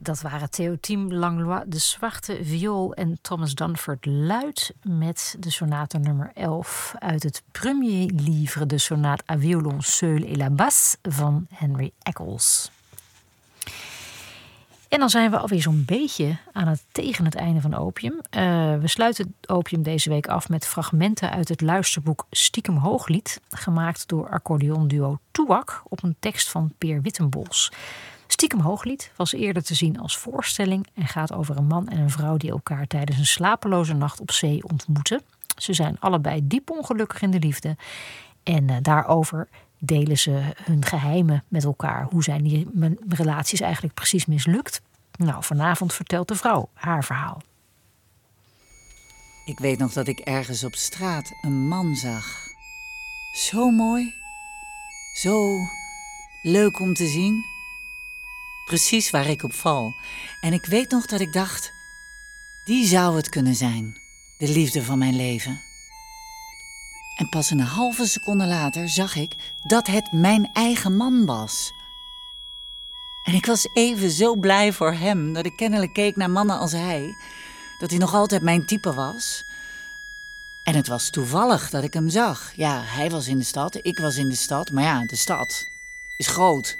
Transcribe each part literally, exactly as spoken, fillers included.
dat waren Théotime Langlois de Zwarte viool en Thomas Dunford luid met de sonate nummer elf uit het premier livre de sonate à violon seul et la basse van Henry Eccles. En dan zijn we alweer zo'n beetje aan het tegen het einde van Opium. Uh, we sluiten Opium deze week af met fragmenten uit het luisterboek Stiekem Hooglied, gemaakt door accordeonduo Toewak op een tekst van Peer Wittenbols. Stiekem Hooglied was eerder te zien als voorstelling en gaat over een man en een vrouw die elkaar tijdens een slapeloze nacht op zee ontmoeten. Ze zijn allebei diep ongelukkig in de liefde en uh, daarover delen ze hun geheimen met elkaar. Hoe zijn die relaties eigenlijk precies mislukt? Nou, vanavond vertelt de vrouw haar verhaal. Ik weet nog dat ik ergens op straat een man zag. Zo mooi. Zo leuk om te zien. Precies waar ik op val. En ik weet nog dat ik dacht, die zou het kunnen zijn. De liefde van mijn leven. En pas een halve seconde later zag ik dat het mijn eigen man was. En ik was even zo blij voor hem dat ik kennelijk keek naar mannen als hij. Dat hij nog altijd mijn type was. En het was toevallig dat ik hem zag. Ja, hij was in de stad, ik was in de stad. Maar ja, de stad is groot.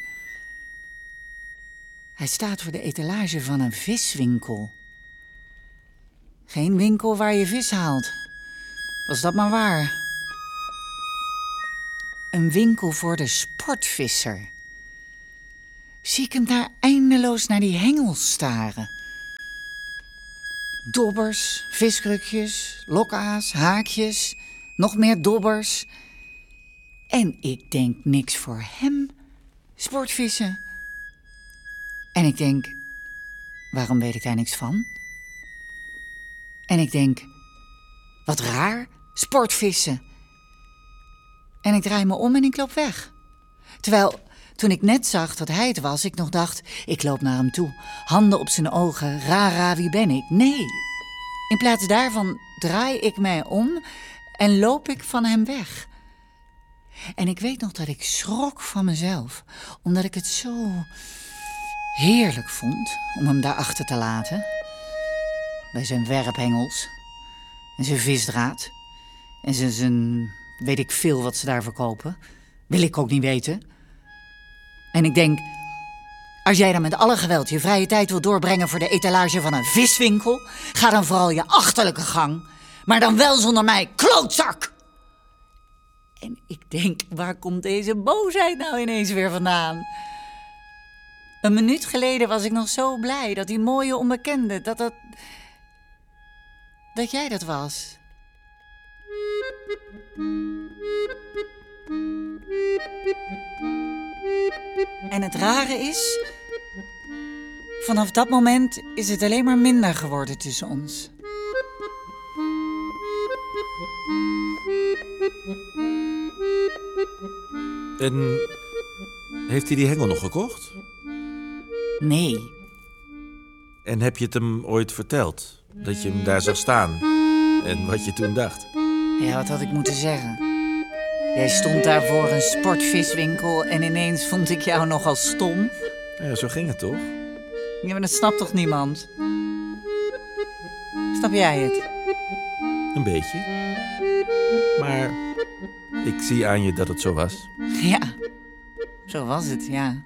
Hij staat voor de etalage van een viswinkel. Geen winkel waar je vis haalt. Was dat maar waar. Een winkel voor de sportvisser. Zie ik hem daar eindeloos naar die hengels staren. Dobbers, viskrukjes, lokka's, haakjes, nog meer dobbers. En ik denk niks voor hem, sportvissen. En ik denk, waarom weet ik daar niks van? En ik denk, wat raar, sportvissen. En ik draai me om en ik loop weg. Terwijl, toen ik net zag dat hij het was, ik nog dacht, ik loop naar hem toe. Handen op zijn ogen, rara, wie ben ik? Nee, in plaats daarvan draai ik mij om en loop ik van hem weg. En ik weet nog dat ik schrok van mezelf, omdat ik het zo heerlijk vond om hem daar achter te laten. Bij zijn werphengels en zijn visdraad en zijn, zijn weet ik veel wat ze daar verkopen. Wil ik ook niet weten. En ik denk, als jij dan met alle geweld je vrije tijd wil doorbrengen voor de etalage van een viswinkel, ga dan vooral je achterlijke gang, maar dan wel zonder mij, klootzak! En ik denk, waar komt deze boosheid nou ineens weer vandaan? Een minuut geleden was ik nog zo blij dat die mooie onbekende, dat dat... dat jij dat was. En het rare is, vanaf dat moment is het alleen maar minder geworden tussen ons. En heeft hij die hengel nog gekocht? Nee. En heb je het hem ooit verteld? Dat je hem daar zag staan en wat je toen dacht? Ja, wat had ik moeten zeggen? Jij stond daar voor een sportviswinkel en ineens vond ik jou nogal stom. Ja, zo ging het toch? Ja, maar dat snapt toch niemand? Snap jij het? Een beetje. Maar ik zie aan je dat het zo was. Ja, zo was het, ja.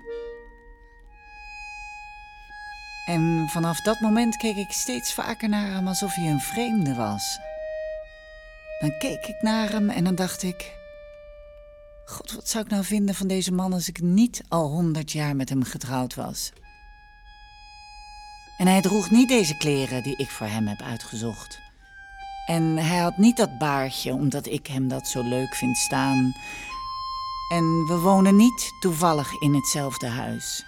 En vanaf dat moment keek ik steeds vaker naar hem alsof hij een vreemde was. Dan keek ik naar hem en dan dacht ik, God, wat zou ik nou vinden van deze man als ik niet al honderd jaar met hem getrouwd was? En hij droeg niet deze kleren die ik voor hem heb uitgezocht. En hij had niet dat baardje omdat ik hem dat zo leuk vind staan. En we wonen niet toevallig in hetzelfde huis.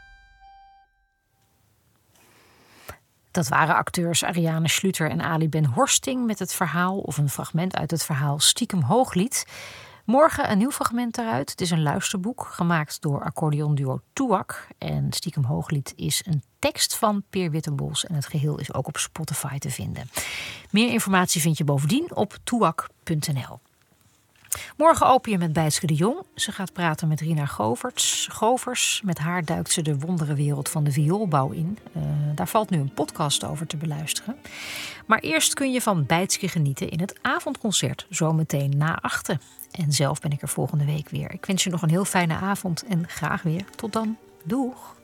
Dat waren acteurs Ariane Schluter en Ali Ben Horsting met het verhaal of een fragment uit het verhaal Stiekem Hooglied. Morgen een nieuw fragment daaruit. Het is een luisterboek gemaakt door accordeonduo Toewak. En Stiekem Hooglied is een tekst van Peer Wittenbols en het geheel is ook op Spotify te vinden. Meer informatie vind je bovendien op toewak punt n l. Morgen opium met Bijtske de Jong. Ze gaat praten met Rina Goverts. Govers. Met haar duikt ze de wonderenwereld van de vioolbouw in. Uh, daar valt nu een podcast over te beluisteren. Maar eerst kun je van Bijtske genieten in het avondconcert. Zometeen na achten. En zelf ben ik er volgende week weer. Ik wens je nog een heel fijne avond en graag weer tot dan. Doeg!